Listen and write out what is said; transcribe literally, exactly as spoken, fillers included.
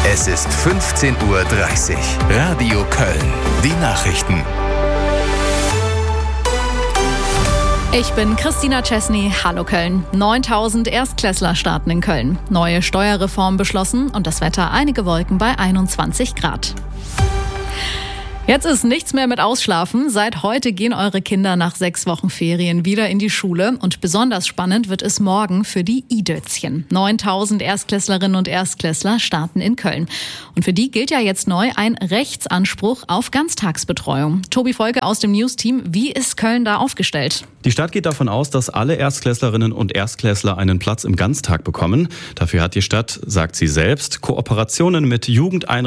Es ist fünfzehn Uhr dreißig. Radio Köln. Die Nachrichten. Ich bin Christina Chesney. Hallo Köln. neuntausend Erstklässler starten in Köln. Neue Steuerreform beschlossen und das Wetter einige Wolken bei einundzwanzig Grad. Jetzt ist nichts mehr mit Ausschlafen. Seit heute gehen eure Kinder nach sechs Wochen Ferien wieder in die Schule. Und besonders spannend wird es morgen für die I-Dötzchen. neuntausend Erstklässlerinnen und Erstklässler starten in Köln. Und für die gilt ja jetzt neu ein Rechtsanspruch auf Ganztagsbetreuung. Tobi Folke aus dem News-Team. Wie ist Köln da aufgestellt? Die Stadt geht davon aus, dass alle Erstklässlerinnen und Erstklässler einen Platz im Ganztag bekommen. Dafür hat die Stadt, sagt sie selbst, Kooperationen mit Jugendeinrichtungen